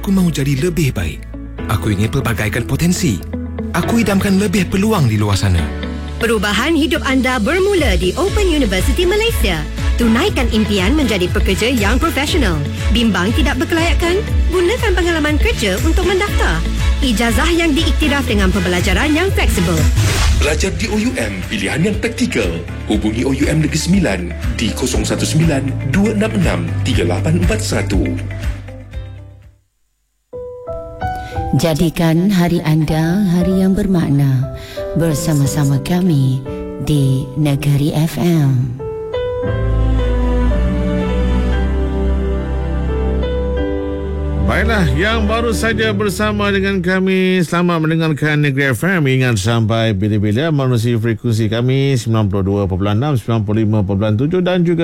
Aku mahu jadi lebih baik. Aku ingin pelbagaikan potensi. Aku idamkan lebih peluang di luar sana. Perubahan hidup anda bermula di Open University Malaysia. Tunaikan impian menjadi pekerja yang profesional. Bimbang tidak berkelayakan? Gunakan pengalaman kerja untuk mendaftar. Ijazah yang diiktiraf dengan pembelajaran yang fleksibel. Belajar di OUM, pilihan yang praktikal. Hubungi OUM Negeri Sembilan di 019-266-3841. Jadikan hari anda hari yang bermakna bersama-sama kami di Negeri FM. Baiklah, yang baru saja bersama dengan kami, selamat mendengarkan Negeri FM. Ingat sampai bila-bila menerusi frekuensi kami 92.6, 95.7 dan juga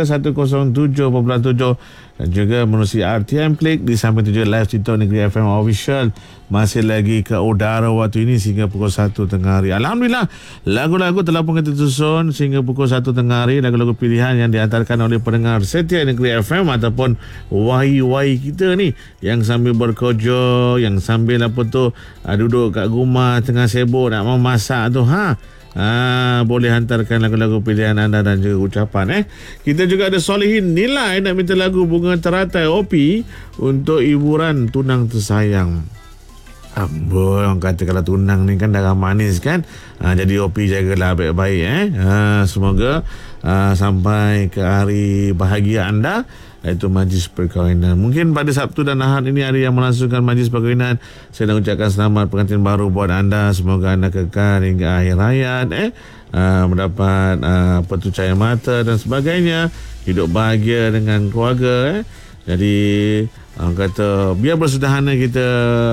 107.7 dan juga menerusi RTM Klik di samping 7 live TikTok Negeri FM Official. Masih lagi ke udara waktu ini sehingga pukul 1 tengah hari. Alhamdulillah, lagu-lagu telah pun kita susun sehingga pukul 1 tengah hari. Lagu-lagu pilihan yang dihantarkan oleh pendengar setia Negeri FM ataupun wahi-wahi kita ni yang sambil berkojo, yang sambil duduk kat rumah tengah sibuk nak memasak tu, boleh hantarkan lagu-lagu pilihan anda dan juga ucapan. Kita juga ada Solihin Nilai nak minta lagu Bunga Teratai OP untuk hiburan tunang tersayang. Orang kata kalau tunang ni kan darah manis kan, jadi OP jagalah baik-baik. Semoga sampai ke hari bahagia anda, iaitu majlis perkahwinan. Mungkin pada Sabtu dan Ahad ini hari yang melangsungkan majlis perkahwinan. Saya nak ucapkan selamat pengantin baru buat anda. Semoga anda kekal hingga akhir hayat, mendapat cahaya mata dan sebagainya, hidup bahagia dengan keluarga. Jadi orang kata biar bersederhana kita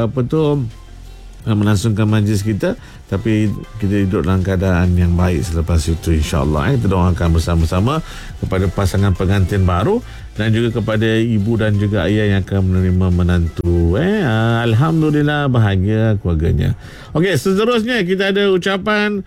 melangsungkan majlis kita, tapi kita hidup dalam keadaan yang baik selepas itu, insyaAllah. Kita doakan bersama-sama kepada pasangan pengantin baru dan juga kepada ibu dan juga ayah yang akan menerima menantu. Alhamdulillah bahagia keluarganya. Okey, seterusnya kita ada ucapan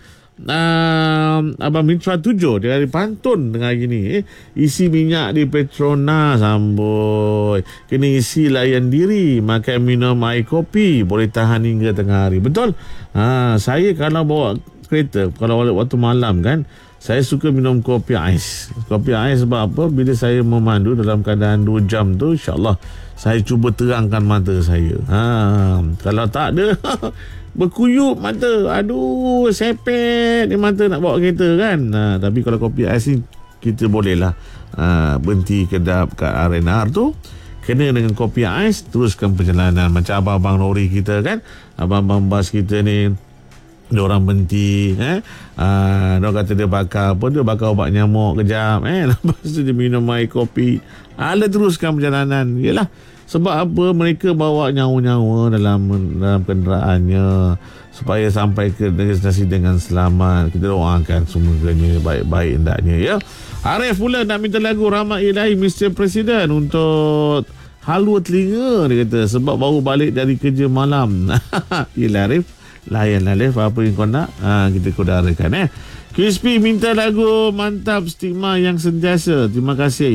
Abang Mitra 7 dari Pantun tengah hari ni. Isi minyak di Petronas, amboi. Kena isi layan diri, makan minum air kopi, boleh tahan hingga tengah hari. Betul. Saya kalau bawa kereta, kalau waktu malam kan, saya suka minum kopi ais. Kopi ais sebab apa? Bila saya memandu dalam keadaan 2 jam tu, insyaAllah saya cuba terangkan mata saya. Kalau tak ada berkuyup mata, aduh sepet di mata nak bawa kereta kan. Tapi kalau kopi ais ni kita bolehlah berhenti kedap kat R&R tu, kena dengan kopi ais, teruskan perjalanan. Macam abang-abang lori kita kan, abang-abang bas kita ni, diorang berhenti, diorang kata dia bakar apa, dia bakar ubat nyamuk kejap, lepas tu dia minum air kopi, dia teruskan perjalanan. Yelah, sebab apa? Mereka bawa nyawa-nyawa dalam kenderaannya supaya sampai ke destinasi dengan selamat. Kita doakan semuanya baik-baik hendaknya, ya. Arif pula nak minta lagu Rahmat Ilahi Mr. Presiden untuk halua telinga, dia kata, sebab baru balik dari kerja malam. Yelah Arif, layan Arif, apa yang kau nak, kita kodarakan. Crispy minta lagu Mantap Stigma Yang Sentiasa. Terima kasih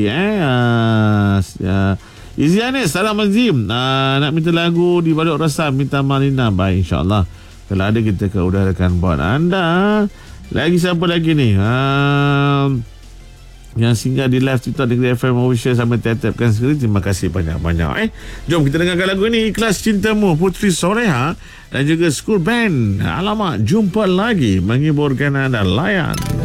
Izianis Salam Azim nak minta lagu Di Balik Rasam, minta Malina. Baik, insyaAllah kalau ada kita akan udarakan buat anda. Lagi siapa lagi ni yang singgah di live TikTok Negeri FM Official sampai tetapkan sekali. Terima kasih banyak-banyak. Jom kita dengarkan lagu ini, Ikhlas Cintamu, Putri Soreha dan juga School Band. Alamak, jumpa lagi, menghiburkan anda. Layan.